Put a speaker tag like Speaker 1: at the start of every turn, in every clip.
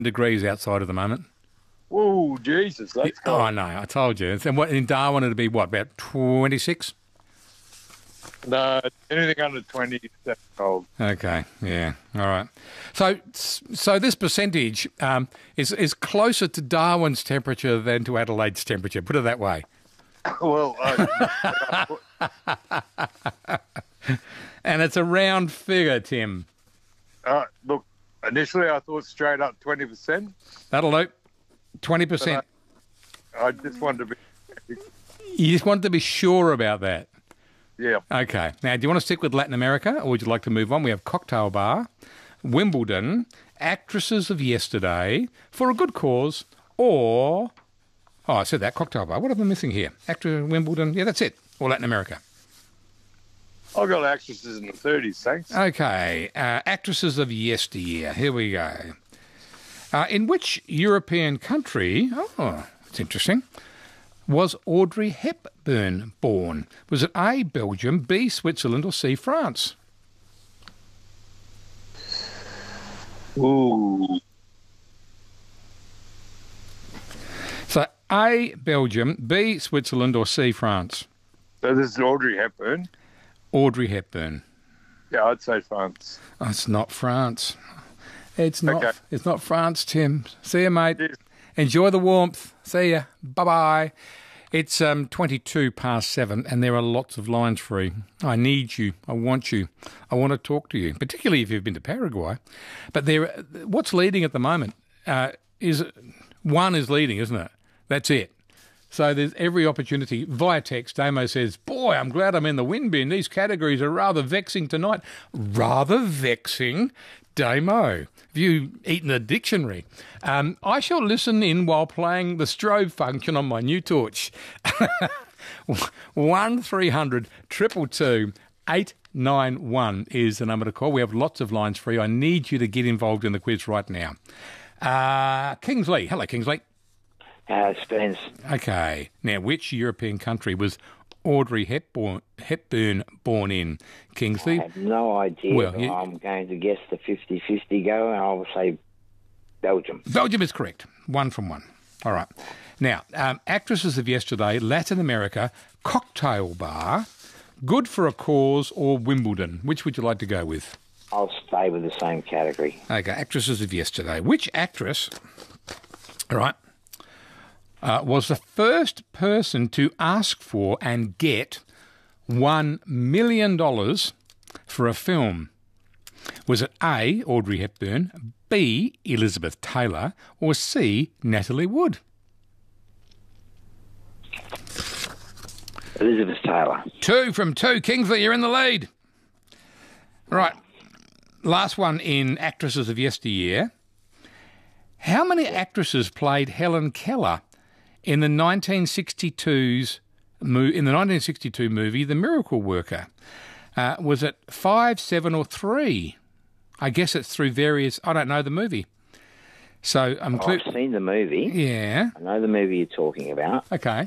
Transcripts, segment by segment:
Speaker 1: degrees outside at the moment.
Speaker 2: Whoa, Jesus, that's
Speaker 1: Oh,
Speaker 2: cold.
Speaker 1: I know. I told you. And what, in Darwin, it'd be what, about 26?
Speaker 2: No, anything under 20 is that cold.
Speaker 1: Okay. Yeah. All right. So this percentage is closer to Darwin's temperature than to Adelaide's temperature. Put it that way.
Speaker 2: Well,
Speaker 1: And it's a round figure, Tim.
Speaker 2: look, initially I thought straight up 20%.
Speaker 1: That'll do. 20%.
Speaker 2: I just wanted to be,
Speaker 1: You just wanted to be sure about that.
Speaker 2: yeah.
Speaker 1: Okay. Now, do you want to stick with Latin America, or would you like to move on? We have Cocktail Bar, Wimbledon, Actresses of Yesterday, For a Good Cause, or... Oh, I said that, Cocktail Bar. What am I missing here? Actor, Wimbledon. Yeah, that's it. Or Latin America.
Speaker 2: I got actresses in the 30s, thanks.
Speaker 1: Okay. Actresses of Yesteryear. Here we go. In which European country... Oh, that's interesting. Was Audrey Hepburn born? Was it A, Belgium, B, Switzerland, or C, France?
Speaker 2: Ooh.
Speaker 1: So A, Belgium, B, Switzerland, or C, France?
Speaker 2: So this is Audrey Hepburn.
Speaker 1: Audrey Hepburn.
Speaker 2: Yeah, I'd say France.
Speaker 1: Oh, it's not France. It's not.
Speaker 2: Okay.
Speaker 1: It's not France, Tim. See you, mate.
Speaker 2: Cheers.
Speaker 1: Enjoy the warmth. See ya. Bye-bye. It's 7:22, and there are lots of lines free. I need you. I want you. I want to talk to you, particularly if you've been to Paraguay. But what's leading at the moment is one is leading, isn't it? That's it. So there's every opportunity. Via text, Damo says, boy, I'm glad I'm in the win bin. These categories are rather vexing tonight. Rather vexing? Damo, have you eaten a dictionary? I shall listen in while playing the strobe function on my new torch. 1300 222 891 is the number to call. We have lots of lines free. I need you to get involved in the quiz right now. Kingsley. Hello, Kingsley.
Speaker 3: Spence.
Speaker 1: Okay. Now, which European country was Audrey Hepburn born in? Kingsley?
Speaker 3: I have no idea.
Speaker 1: Well,
Speaker 3: But I'm going to guess the 50-50 go, and I will say Belgium.
Speaker 1: Belgium is correct. 1 from 1. All right. Now, Actresses of Yesterday, Latin America, Cocktail Bar, Good for a Cause, or Wimbledon. Which would you like to go with?
Speaker 3: I'll stay with the same category.
Speaker 1: Okay, Actresses of Yesterday. Which actress, all right, was the first person to ask for and get $1 million for a film? Was it A, Audrey Hepburn, B, Elizabeth Taylor, or C, Natalie Wood?
Speaker 3: Elizabeth Taylor.
Speaker 1: 2 from 2. Kingsley, you're in the lead. Right. Last one in Actresses of Yesteryear. How many actresses played Helen Keller in the 1962 movie The Miracle Worker? Was it 5, 7, or 3? I guess it's through various... I don't know the movie. So I'm
Speaker 3: I've seen the movie.
Speaker 1: Yeah.
Speaker 3: I know the movie you're talking about.
Speaker 1: Okay.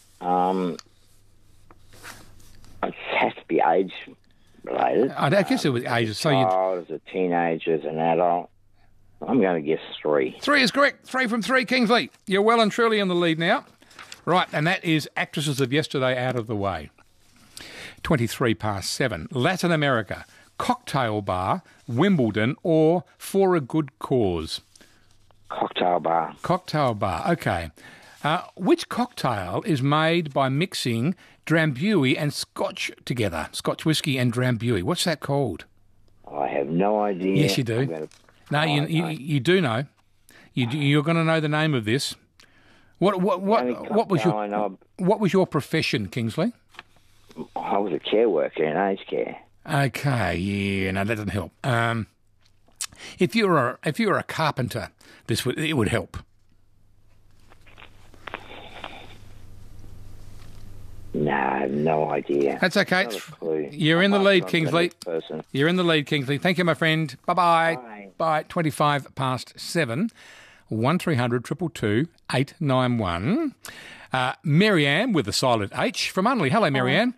Speaker 3: It has to be age related.
Speaker 1: I guess it was ages. So you...
Speaker 3: Child, as a teenager, as an adult. I'm going to guess 3.
Speaker 1: 3 is correct. 3 from 3, Kingsley. You're well and truly in the lead now. Right, and that is Actresses of Yesterday out of the way. 7:23. Latin America, Cocktail Bar, Wimbledon, or For a Good Cause?
Speaker 3: Cocktail Bar.
Speaker 1: Cocktail Bar, okay. Which cocktail is made by mixing Drambuie and Scotch together? Scotch whiskey and Drambuie. What's that called?
Speaker 3: I have no idea.
Speaker 1: Yes, you do. No, you do know. You're going to know the name of this. What was your profession, Kingsley?
Speaker 3: I was a care worker in aged care.
Speaker 1: Okay, yeah, no, that doesn't help. If you were a carpenter, it would help.
Speaker 3: No, I have no idea.
Speaker 1: That's okay.
Speaker 3: Not a clue.
Speaker 1: You're in the lead,
Speaker 3: I'm
Speaker 1: Kingsley.
Speaker 3: the next person.
Speaker 1: You're in the lead, Kingsley. Thank you, my friend. Bye-bye.
Speaker 3: Bye.
Speaker 1: Bye. 7:25. 1300 222 891. Marianne with a silent H from Unley. Hello, Marianne.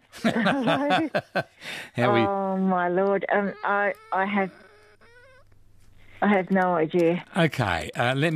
Speaker 4: Hello.
Speaker 1: How are you?
Speaker 4: Oh, my Lord. I have I have no idea.
Speaker 1: Okay, let